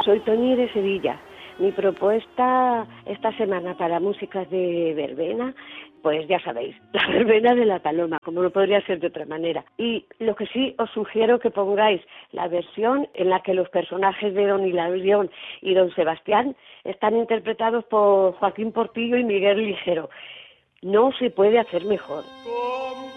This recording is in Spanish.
soy Toñi de Sevilla. Mi propuesta esta semana para músicas de verbena, pues ya sabéis, la verbena de la Paloma, como no podría ser de otra manera. Y lo que sí os sugiero que pongáis la versión en la que los personajes de Don Hilarión y Don Sebastián están interpretados por Joaquín Portillo y Miguel Ligero. No se puede hacer mejor.